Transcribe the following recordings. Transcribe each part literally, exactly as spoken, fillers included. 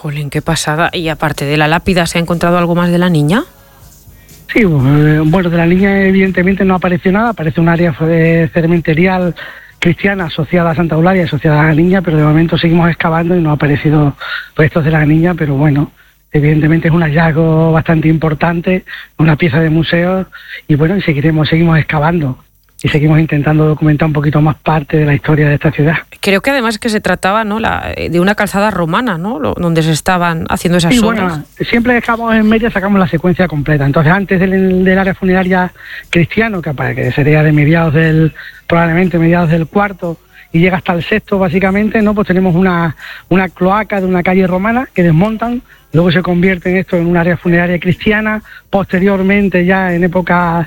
Jolín, qué pasada. Y aparte de la lápida, ¿se ha encontrado algo más de la niña? Sí, bueno, de la niña evidentemente no apareció nada, aparece un área cementerial cristiana asociada a Santa Eulalia, asociada a la niña, pero de momento seguimos excavando y no ha aparecido restos de la niña, pero bueno, evidentemente es un hallazgo bastante importante, una pieza de museo, y bueno, y seguiremos, seguimos excavando y seguimos intentando documentar un poquito más parte de la historia de esta ciudad. Creo que además que se trataba, ¿no?, la, de una calzada romana, ¿no?, Lo, donde se estaban haciendo esas sí, obras. Bueno, siempre que excavamos en Mérida sacamos la secuencia completa. Entonces, antes del, del área funeraria cristiano, que, que sería de mediados del, probablemente mediados del cuarto, y llega hasta el sexto, básicamente, ¿no? Pues tenemos una, una cloaca de una calle romana que desmontan, luego se convierte en esto en un área funeraria cristiana, posteriormente ya en época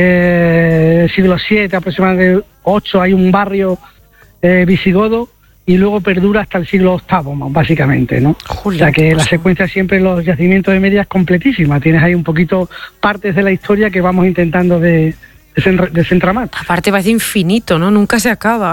eh, siglo siete, aproximadamente ocho, hay un barrio eh, visigodo, y luego perdura hasta el siglo octavo, básicamente, ¿no? Julio, o sea que la secuencia siempre en los yacimientos de Mérida es completísima, tienes ahí un poquito partes de la historia que vamos intentando de desentramar. Aparte parece infinito, ¿no? Nunca se acaba.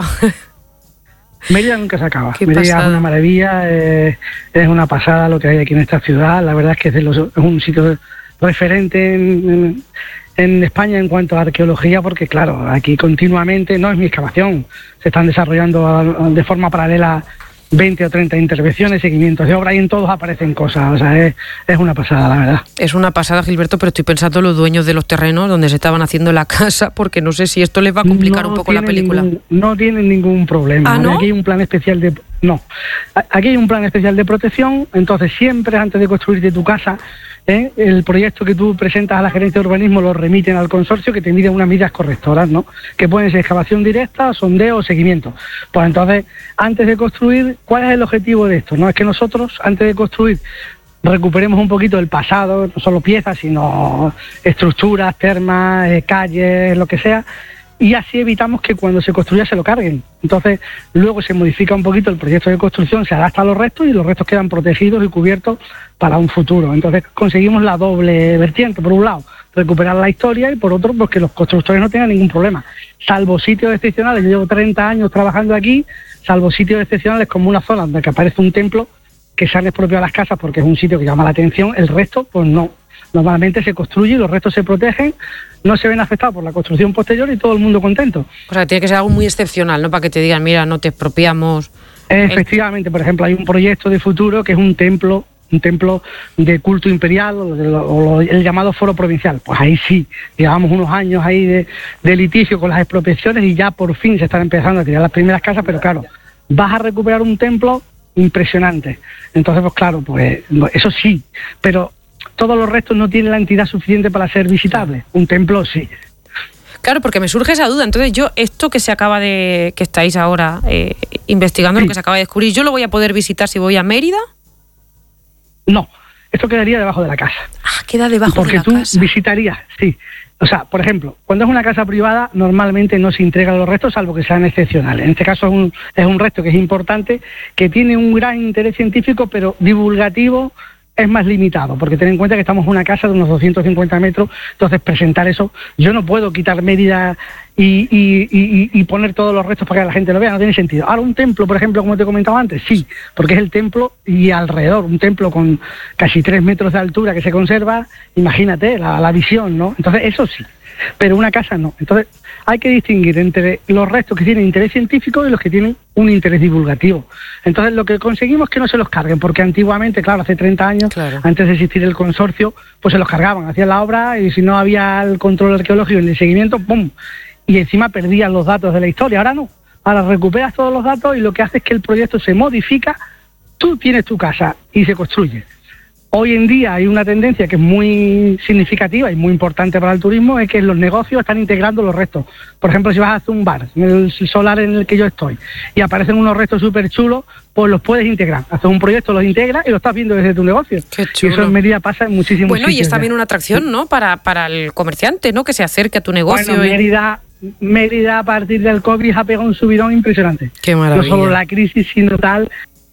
Mérida nunca se acaba. Qué Mérida pasada. Es una maravilla, eh, es una pasada lo que hay aquí en esta ciudad. La verdad es que es, de los, es un sitio referente en, en, en España en cuanto a arqueología, porque claro, aquí continuamente, no es mi excavación, se están desarrollando de forma paralela veinte o treinta intervenciones, seguimientos de obra, y en todos aparecen cosas. O sea, es, es una pasada, la verdad. Es una pasada, Gilberto, pero estoy pensando en los dueños de los terrenos donde se estaban haciendo la casa, porque no sé si esto les va a complicar no un poco la película. Ningún, no tienen ningún problema. ¿Ah, no? Aquí hay un plan especial de... No. Aquí hay un plan especial de protección, entonces siempre antes de construirte tu casa, ¿eh?, el proyecto que tú presentas a la gerencia de urbanismo lo remiten al consorcio, que te mide unas medidas correctoras, ¿no?, que pueden ser excavación directa, sondeo o seguimiento. Pues entonces, antes de construir, ¿cuál es el objetivo de esto? No es que nosotros, antes de construir, recuperemos un poquito del pasado, no solo piezas, sino estructuras, termas, eh, calles, lo que sea, y así evitamos que cuando se construya se lo carguen. Entonces, luego se modifica un poquito el proyecto de construcción, se adapta a los restos y los restos quedan protegidos y cubiertos para un futuro. Entonces, conseguimos la doble vertiente. Por un lado, recuperar la historia, y por otro, pues que los constructores no tengan ningún problema. Salvo sitios excepcionales, yo llevo treinta años trabajando aquí, salvo sitios excepcionales como una zona donde aparece un templo que se han expropiado las casas porque es un sitio que llama la atención, el resto, pues no. Normalmente se construye, los restos se protegen, no se ven afectados por la construcción posterior y todo el mundo contento. O sea, tiene que ser algo muy excepcional, ¿no?, para que te digan, mira, no te expropiamos. Efectivamente, por ejemplo, hay un proyecto de futuro que es un templo, un templo de culto imperial, o, de lo, o el llamado foro provincial. Pues ahí sí, llevamos unos años ahí de, de litigio con las expropiaciones y ya por fin se están empezando a tirar las primeras casas, pero claro, vas a recuperar un templo impresionante. Entonces, pues claro, pues eso sí, pero todos los restos no tienen la entidad suficiente para ser visitables. Un templo sí. Claro, porque me surge esa duda. Entonces yo, esto que se acaba de, que estáis ahora eh, investigando, sí, lo que se acaba de descubrir, ¿yo lo voy a poder visitar si voy a Mérida? No, esto quedaría debajo de la casa. Ah, queda debajo porque de la casa. Porque tú visitarías, sí. O sea, por ejemplo, cuando es una casa privada, normalmente no se entregan los restos, salvo que sean excepcionales. En este caso es un, es un resto que es importante, que tiene un gran interés científico, pero divulgativo es más limitado, porque ten en cuenta que estamos en una casa de unos doscientos cincuenta metros, entonces presentar eso, yo no puedo quitar Mérida y, y, y, y poner todos los restos para que la gente lo vea, no tiene sentido. Ahora un templo, por ejemplo, como te comentaba antes, sí, porque es el templo y alrededor, un templo con casi tres metros de altura que se conserva, imagínate la, la visión, ¿no? Entonces eso sí, pero una casa no. Entonces hay que distinguir entre los restos que tienen interés científico y los que tienen un interés divulgativo. Entonces lo que conseguimos es que no se los carguen, porque antiguamente, claro, hace treinta años, claro, antes de existir el consorcio, pues se los cargaban, hacían la obra y si no había el control arqueológico y el seguimiento, ¡pum!, y encima perdían los datos de la historia. Ahora no, ahora recuperas todos los datos y lo que hace es que el proyecto se modifica, tú tienes tu casa y se construye. Hoy en día hay una tendencia que es muy significativa y muy importante para el turismo, es que los negocios están integrando los restos. Por ejemplo, si vas a hacer un bar, en el solar en el que yo estoy, y aparecen unos restos súper chulos, pues los puedes integrar. Haces un proyecto, los integras y lo estás viendo desde tu negocio. Qué chulo. Y eso en Mérida pasa en muchísimos Bueno, sitios. Y es también una atracción, ¿no?, para, para el comerciante, ¿no?, que se acerque a tu negocio. Bueno, Mérida... Mérida a partir del COVID ha pegado un subidón impresionante. Qué maravilla. No solo la crisis, sino tal...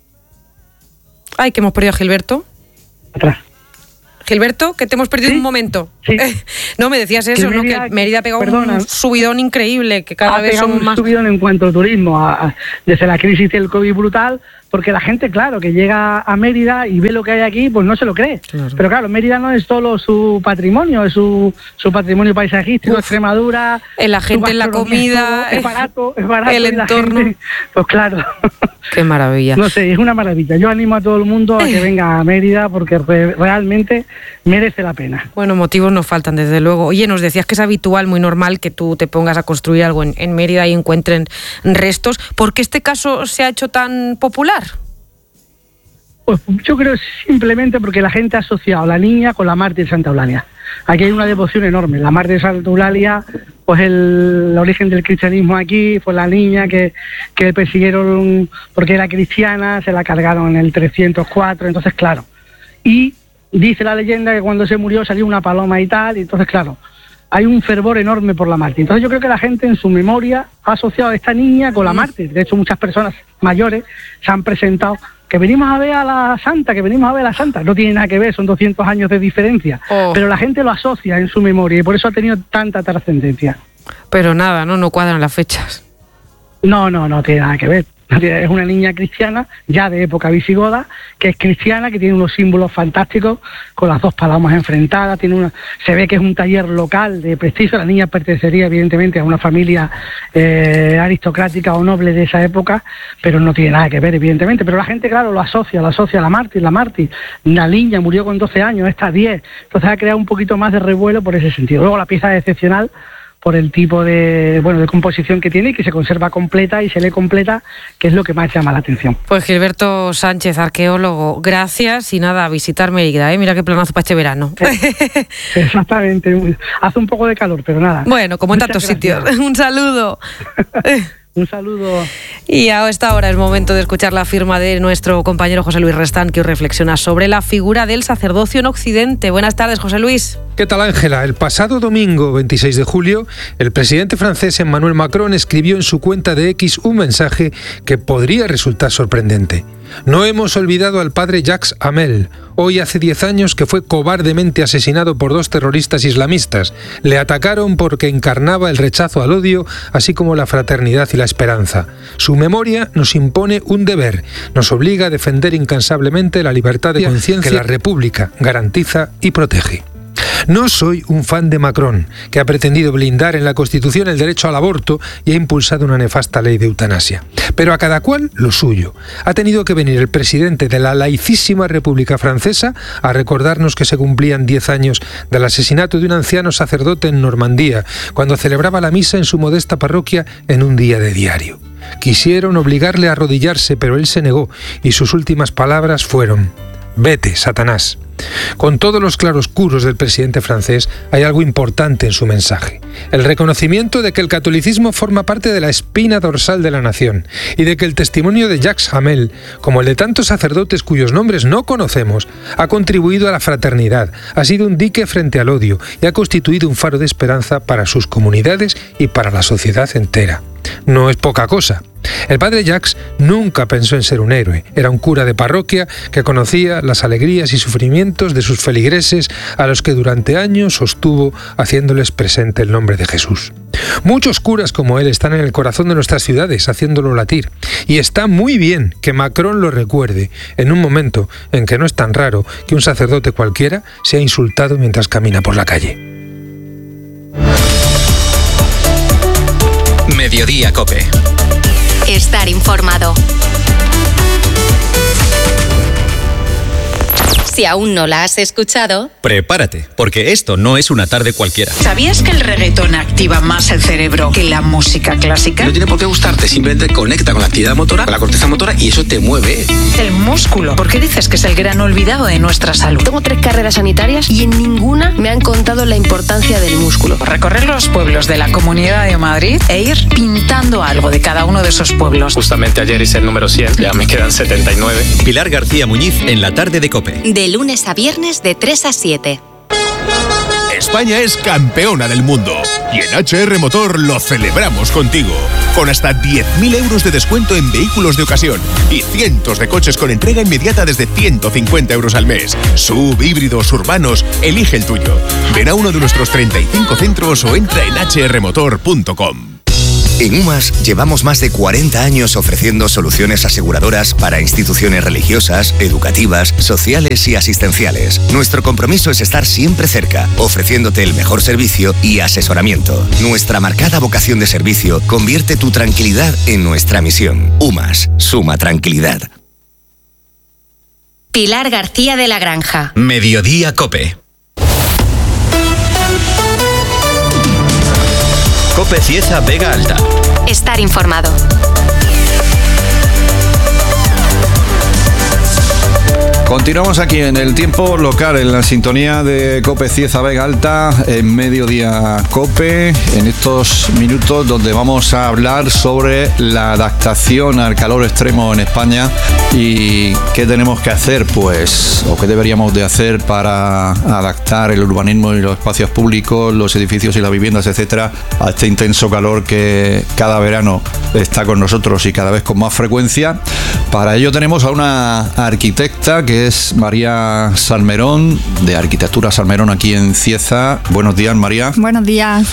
Ay, que hemos perdido a Gilberto. Atrás. Gilberto, que te hemos perdido, ¿sí?, un momento. Sí. No, me decías eso, que Mérida, ¿no?, que Mérida ha pegado perdona, un subidón increíble, que cada ha vez pegado somos un más... subidón en cuanto al turismo. A, a, desde la crisis del COVID brutal, porque la gente, claro, que llega a Mérida y ve lo que hay aquí, pues no se lo cree. Claro. Pero claro, Mérida no es solo su patrimonio, es su, su patrimonio paisajístico, Uf, Extremadura... La gente en la comida... Es barato, es barato. El entorno. Gente, pues claro. Qué maravilla. No sé, es una maravilla. Yo animo a todo el mundo a que venga a Mérida porque re, realmente merece la pena. Bueno, motivos nos faltan, desde luego. Oye, nos decías que es habitual, muy normal, que tú te pongas a construir algo en, en Mérida y encuentren restos. ¿Por qué este caso se ha hecho tan popular? Pues yo creo simplemente porque la gente ha asociado a la niña con la mártir Santa Eulalia. Aquí hay una devoción enorme. La mártir Santa Eulalia, pues el, el origen del cristianismo aquí, fue la niña que, que persiguieron porque era cristiana, se la cargaron en el trescientos cuatro, entonces claro. Y dice la leyenda que cuando se murió salió una paloma y tal, y entonces claro, hay un fervor enorme por la mártir. Entonces yo creo que la gente en su memoria ha asociado a esta niña con la mártir. De hecho, muchas personas mayores se han presentado que venimos a ver a la santa, que venimos a ver a la santa. No tiene nada que ver, son doscientos años de diferencia. Oh. Pero la gente lo asocia en su memoria y por eso ha tenido tanta trascendencia. Pero nada, ¿no? No cuadran las fechas. No, no, no tiene nada que ver. Es una niña cristiana, ya de época visigoda, que es cristiana, que tiene unos símbolos fantásticos, con las dos palomas enfrentadas, tiene una, se ve que es un taller local de prestigio. La niña pertenecería evidentemente a una familia eh, aristocrática o noble de esa época, pero no tiene nada que ver, evidentemente. Pero la gente, claro, lo asocia, lo asocia a la mártir, la mártir. La niña murió con doce años, esta diez, entonces ha creado un poquito más de revuelo por ese sentido. Luego la pieza es excepcional, por el tipo de bueno de composición que tiene y que se conserva completa y se lee completa, que es lo que más llama la atención. Pues Gilberto Sánchez, arqueólogo, gracias y nada, a visitar Mérida, ¿eh? Mira qué planazo para este verano. Exactamente, hace un poco de calor, pero nada. Bueno, como en tantos sitios. Un saludo. Un saludo. Y a esta hora es momento de escuchar la firma de nuestro compañero José Luis Restán, que hoy reflexiona sobre la figura del sacerdocio en Occidente. Buenas tardes, José Luis. ¿Qué tal, Ángela? El pasado domingo veintiséis de julio, el presidente francés Emmanuel Macron escribió en su cuenta de X un mensaje que podría resultar sorprendente. No hemos olvidado al padre Jacques Hamel. Hoy hace diez años que fue cobardemente asesinado por dos terroristas islamistas. Le atacaron porque encarnaba el rechazo al odio, así como la fraternidad y la esperanza. Su memoria nos impone un deber. Nos obliga a defender incansablemente la libertad de conciencia que la República garantiza y protege. No soy un fan de Macron, que ha pretendido blindar en la Constitución el derecho al aborto y ha impulsado una nefasta ley de eutanasia. Pero a cada cual lo suyo. Ha tenido que venir el presidente de la laicísima República Francesa a recordarnos que se cumplían diez años del asesinato de un anciano sacerdote en Normandía, cuando celebraba la misa en su modesta parroquia en un día de diario. Quisieron obligarle a arrodillarse, pero él se negó y sus últimas palabras fueron: «Vete, Satanás». Con todos los claroscuros del presidente francés, hay algo importante en su mensaje: el reconocimiento de que el catolicismo forma parte de la espina dorsal de la nación y de que el testimonio de Jacques Hamel, como el de tantos sacerdotes cuyos nombres no conocemos, ha contribuido a la fraternidad, ha sido un dique frente al odio y ha constituido un faro de esperanza para sus comunidades y para la sociedad entera. No es poca cosa. El padre Jacques nunca pensó en ser un héroe. Era un cura de parroquia que conocía las alegrías y sufrimientos de sus feligreses, a los que durante años sostuvo haciéndoles presente el nombre de Jesús. Muchos curas como él están en el corazón de nuestras ciudades, haciéndolo latir. Y está muy bien que Macron lo recuerde en un momento en que no es tan raro que un sacerdote cualquiera sea insultado mientras camina por la calle. Mediodía COPE. Estar informado. Si aún no la has escuchado, prepárate, porque esto no es una tarde cualquiera. ¿Sabías que el reggaetón activa más el cerebro que la música clásica? No tiene por qué gustarte, simplemente conecta con la actividad motora, con la corteza motora, y eso te mueve. El músculo. ¿Por qué dices que es el gran olvidado de nuestra salud? Tengo tres carreras sanitarias y en ninguna me han contado la importancia del músculo. Recorrer los pueblos de la Comunidad de Madrid e ir pintando algo de cada uno de esos pueblos. Justamente ayer hice el número cien, ya me quedan setenta y nueve. Pilar García Muñiz en la tarde de COPE. De lunes a viernes de tres a siete. España es campeona del mundo y en H R Motor lo celebramos contigo. Con hasta diez mil euros de descuento en vehículos de ocasión y cientos de coches con entrega inmediata desde ciento cincuenta euros al mes. Sub, híbridos, urbanos, elige el tuyo. Ven a uno de nuestros treinta y cinco centros o entra en h r motor punto com. En UMAS llevamos más de cuarenta años ofreciendo soluciones aseguradoras para instituciones religiosas, educativas, sociales y asistenciales. Nuestro compromiso es estar siempre cerca, ofreciéndote el mejor servicio y asesoramiento. Nuestra marcada vocación de servicio convierte tu tranquilidad en nuestra misión. UMAS, suma tranquilidad. Pilar García de la Granja. Mediodía COPE. COPE Cieza Vega Alta. Estar informado. Continuamos aquí en el tiempo local, en la sintonía de COPE Cieza Vega Alta, en Mediodía COPE, en estos minutos donde vamos a hablar sobre la adaptación al calor extremo en España y qué tenemos que hacer, pues, o qué deberíamos de hacer para adaptar el urbanismo y los espacios públicos, los edificios y las viviendas, etcétera, a este intenso calor que cada verano está con nosotros y cada vez con más frecuencia. Para ello tenemos a una arquitecta que es María Salmerón, de Arquitectura Salmerón aquí en Cieza. Buenos días, María. Buenos días.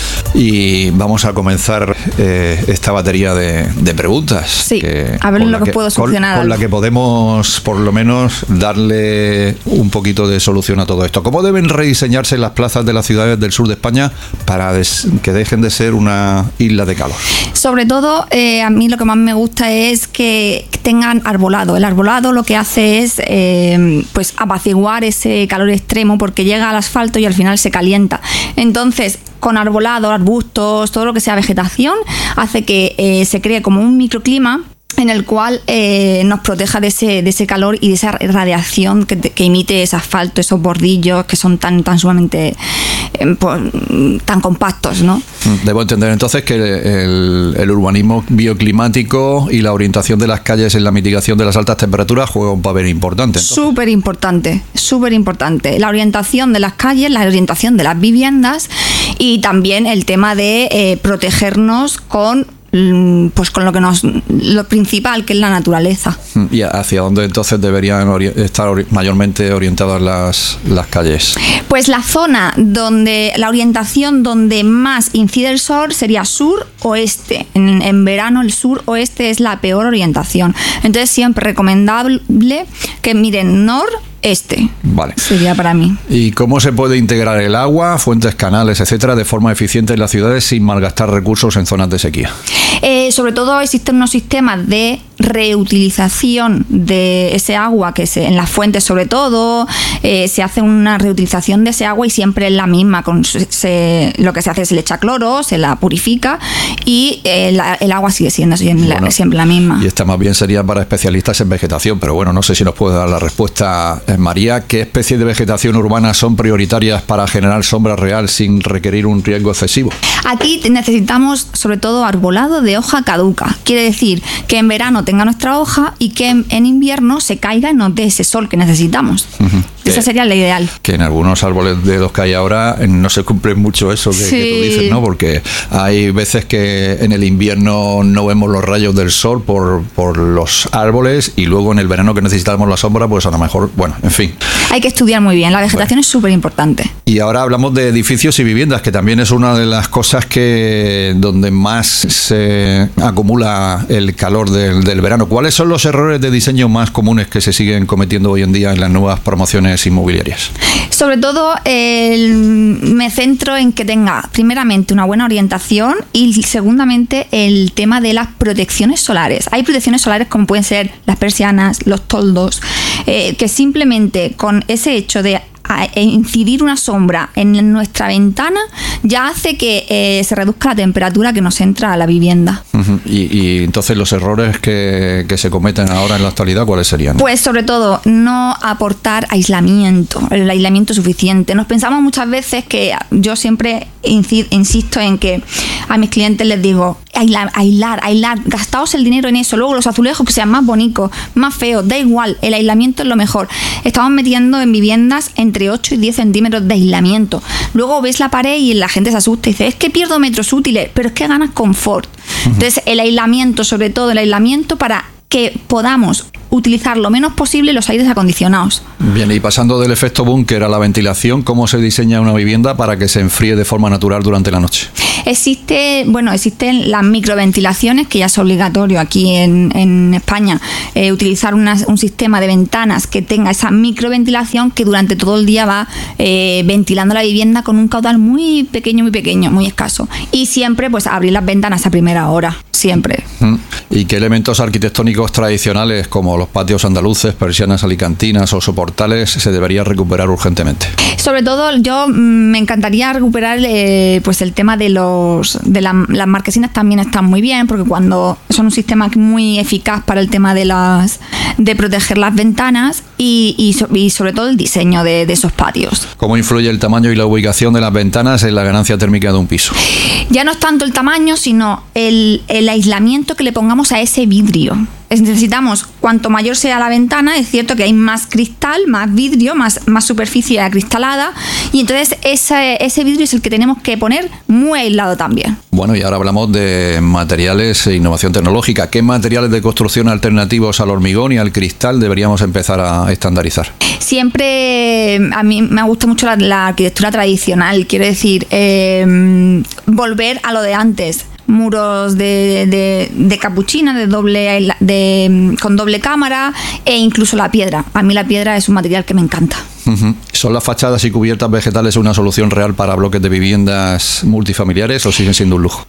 Y vamos a comenzar eh, esta batería de, de preguntas. Sí, que, a ver lo que, que puedo solucionar. Con, con la que podemos, por lo menos, darle un poquito de solución a todo esto. ¿Cómo deben rediseñarse las plazas de las ciudades del sur de España para des, que dejen de ser una isla de calor? Sobre todo, eh, a mí lo que más me gusta es que tengan arbolado. El arbolado lo que hace es eh, pues apaciguar ese calor extremo porque llega al asfalto y al final se calienta. Entonces, con arbolado, arbustos, todo lo que sea vegetación, hace que eh, se cree como un microclima en el cual eh, nos proteja de ese, de ese calor y de esa radiación que, que emite ese asfalto, esos bordillos que son tan, tan sumamente eh, pues, tan compactos, ¿no? Debo entender entonces que el, el urbanismo bioclimático y la orientación de las calles en la mitigación de las altas temperaturas juega un papel importante. Súper importante, súper importante. La orientación de las calles, la orientación de las viviendas y también el tema de eh, protegernos con pues con lo que nos lo principal, que es la naturaleza. ¿Y hacia dónde entonces deberían ori- estar ori- mayormente orientadas las, las calles? Pues la zona donde la orientación donde más incide el sol sería sur-oeste. En, en verano el sur-oeste es la peor orientación. Entonces siempre recomendable que miren nor Este vale. sería para mí. ¿Y cómo se puede integrar el agua, fuentes, canales, etcétera, de forma eficiente en las ciudades sin malgastar recursos en zonas de sequía? Eh, sobre todo existen unos sistemas de reutilización de ese agua que se, en las fuentes sobre todo eh, se hace una reutilización de ese agua y siempre es la misma. Con, se, lo que se hace es se le echa cloro, se la purifica y eh, la, el agua sigue siendo siempre, bueno, la, siempre la misma. Y esta más bien sería para especialistas en vegetación, pero bueno, no sé si nos puede dar la respuesta, María. ¿Qué especies de vegetación urbana son prioritarias para generar sombra real sin requerir un riesgo excesivo? Aquí necesitamos sobre todo arbolado de hoja caduca. Quiere decir que en verano tenga nuestra hoja y que en, en invierno se caiga y nos dé ese sol que necesitamos. Uh-huh. Esa sería la ideal. Que en algunos árboles de los que hay ahora no se cumple mucho eso que, sí. que tú dices, ¿no? Porque hay veces que en el invierno no vemos los rayos del sol por, por los árboles y luego en el verano que necesitamos la sombra, pues a lo mejor, bueno, en fin. Hay que estudiar muy bien, la vegetación bueno. es súper importante. Y ahora hablamos de edificios y viviendas, que también es una de las cosas que donde más se acumula el calor del, del verano. ¿Cuáles son los errores de diseño más comunes que se siguen cometiendo hoy en día en las nuevas promociones inmobiliarias? Sobre todo el, me centro en que tenga primeramente una buena orientación y segundamente el tema de las protecciones solares. Hay protecciones solares como pueden ser las persianas, los toldos, eh, que simplemente con ese hecho de a incidir una sombra en nuestra ventana ya hace que eh, se reduzca la temperatura que nos entra a la vivienda. Uh-huh. y, y entonces los errores que, que se cometen ahora en la actualidad, ¿cuáles serían? Pues sobre todo no aportar aislamiento, el aislamiento suficiente. Nos pensamos muchas veces que yo siempre insisto en que a mis clientes les digo aislar, aislar, aislar, gastaos el dinero en eso, luego los azulejos que sean más bonitos, más feos, da igual, el aislamiento es lo mejor. Estamos metiendo en viviendas entre ocho y diez centímetros de aislamiento. Luego ves la pared y la gente se asusta y dice, es que pierdo metros útiles, pero es que ganas confort. Uh-huh. Entonces el aislamiento, sobre todo el aislamiento para que podamos utilizar lo menos posible los aires acondicionados. Bien, y pasando del efecto búnker a la ventilación, ¿cómo se diseña una vivienda para que se enfríe de forma natural durante la noche? Existe, bueno, existen las microventilaciones, que ya es obligatorio aquí en, en España, eh, utilizar una, un sistema de ventanas que tenga esa microventilación que durante todo el día va eh, ventilando la vivienda con un caudal muy pequeño, muy pequeño, muy escaso. Y siempre pues abrir las ventanas a primera hora, siempre. ¿Y qué elementos arquitectónicos tradicionales como los patios andaluces, persianas alicantinas o soportales se debería recuperar urgentemente? Sobre todo yo mm, me encantaría recuperar eh, pues el tema de los de la, las marquesinas. También están muy bien porque cuando son un sistema muy eficaz para el tema de las de proteger las ventanas y, y, so, y sobre todo el diseño de, de esos patios. ¿Cómo influye el tamaño y la ubicación de las ventanas en la ganancia térmica de un piso? Ya no es tanto el tamaño, sino el, el aislamiento que le pongamos a ese vidrio. Necesitamos, cuanto mayor sea la ventana, es cierto que hay más cristal, más vidrio, más, más superficie acristalada, y entonces ese, ese vidrio es el que tenemos que poner muy aislado también. Bueno, y ahora hablamos de materiales e innovación tecnológica. ¿Qué materiales de construcción alternativos al hormigón y al cristal deberíamos empezar a estandarizar? Siempre a mí me gusta mucho la, la arquitectura tradicional, quiero decir, eh, volver a lo de antes. Muros de, de, de capuchina de doble de, con doble cámara e incluso la piedra. A mí la piedra es un material que me encanta. Uh-huh. ¿Son las fachadas y cubiertas vegetales una solución real para bloques de viviendas multifamiliares o siguen siendo un lujo?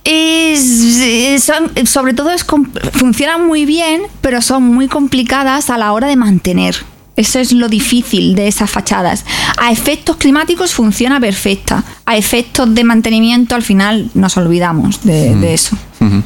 Es, son, sobre todo es, funcionan muy bien, pero son muy complicadas a la hora de mantener. Eso es lo difícil de esas fachadas. A efectos climáticos funciona perfecta. A efectos de mantenimiento, al final nos olvidamos de, uh-huh. de eso. Uh-huh.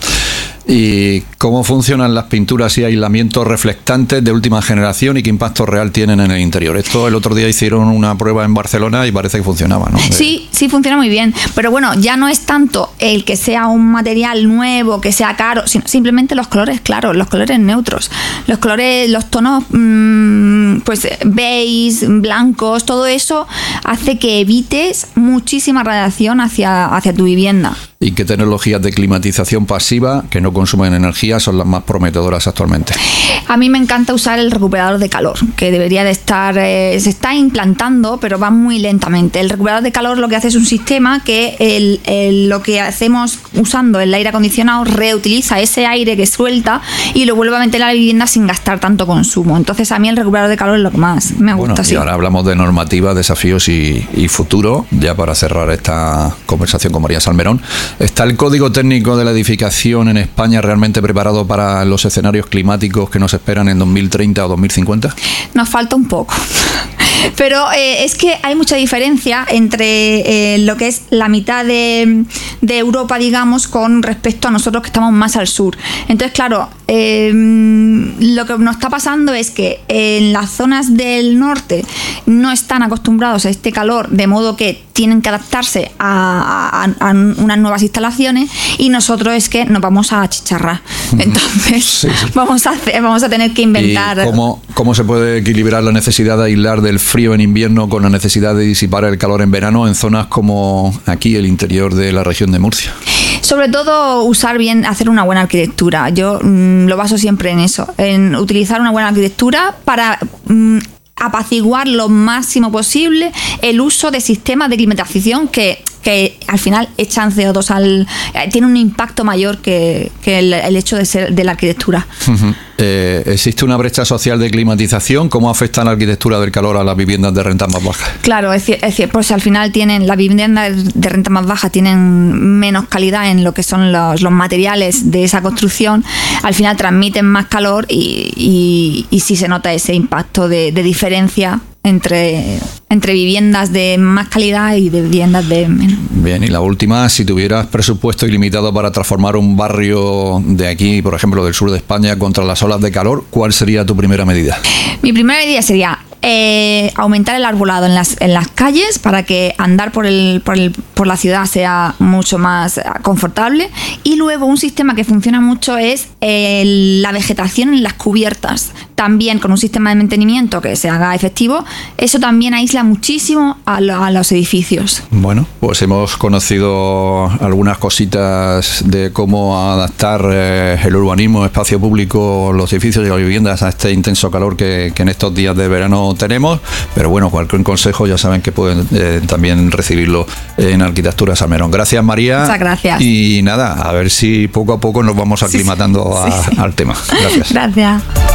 ¿Y cómo funcionan las pinturas y aislamientos reflectantes de última generación y qué impacto real tienen en el interior? Esto el otro día hicieron una prueba en Barcelona y parece que funcionaba, ¿no? Sí, sí funciona muy bien, pero bueno, ya no es tanto el que sea un material nuevo, que sea caro, sino simplemente los colores claros, los colores neutros, los colores, los tonos mmm, pues beige, blancos, todo eso hace que evites muchísima radiación hacia, hacia tu vivienda. ¿Y qué tecnologías de climatización pasiva que no consumen energía son las más prometedoras actualmente? A mí me encanta usar el recuperador de calor, que debería de estar, eh, se está implantando, pero va muy lentamente. El recuperador de calor lo que hace es un sistema que el, el, lo que hacemos usando el aire acondicionado reutiliza ese aire que suelta y lo vuelve a meter a la vivienda sin gastar tanto consumo. Entonces a mí el recuperador de calor es lo que más me gusta. Bueno, y ahora hablamos de normativa, desafíos y, y futuro, ya para cerrar esta conversación con María Salmerón. ¿Está el código técnico de la edificación en España realmente preparado para los escenarios climáticos que nos esperan en dos mil treinta o dos mil cincuenta? Nos falta un poco. Pero eh, es que hay mucha diferencia entre eh, lo que es la mitad de, de Europa, digamos, con respecto a nosotros que estamos más al sur. Entonces, claro, eh, lo que nos está pasando es que en las zonas del norte no están acostumbrados a este calor, de modo que tienen que adaptarse a, a, a unas nuevas instalaciones, y nosotros es que nos vamos a achicharrar. Entonces, sí, sí. Vamos, a hacer, vamos a tener que inventar. ¿Y cómo, cómo se puede equilibrar la necesidad de aislar del frío en invierno con la necesidad de disipar el calor en verano en zonas como aquí, el interior de la región de Murcia? Sobre todo usar bien, hacer una buena arquitectura. Yo mmm, lo baso siempre en eso, en utilizar una buena arquitectura para mmm, apaciguar lo máximo posible el uso de sistemas de climatización que, que al final echan C O dos al... Eh, tiene un impacto mayor que, que el, el hecho de ser de la arquitectura. Uh-huh. Eh, ¿Existe una brecha social de climatización? ¿Cómo afecta la arquitectura del calor a las viviendas de renta más baja? Claro, es decir, pues al final tienen las viviendas de renta más baja tienen menos calidad en lo que son los, los materiales de esa construcción, al final transmiten más calor y, y, y sí se nota ese impacto de, de diferencia entre, entre viviendas de más calidad y de viviendas de menos. Bien, y la última, si tuvieras presupuesto ilimitado para transformar un barrio de aquí, por ejemplo, del sur de España, contra las olas de calor, ¿cuál sería tu primera medida? Mi primera medida sería eh, aumentar el arbolado en las, en las calles para que andar por, el, por, el, por la ciudad sea mucho más confortable, y luego un sistema que funciona mucho es eh, la vegetación en las cubiertas, también con un sistema de mantenimiento que se haga efectivo. Eso también aísla muchísimo a, lo, a los edificios. Bueno, pues hemos conocido algunas cositas de cómo adaptar eh, el urbanismo, espacio público, los edificios y las viviendas a este intenso calor que, que en estos días de verano no tenemos, pero bueno, cualquier consejo ya saben que pueden eh, también recibirlo en Arquitectura Salmerón. Gracias, María. Muchas gracias. Y nada, a ver si poco a poco nos vamos aclimatando sí, sí, a, sí. al tema. Gracias. Gracias.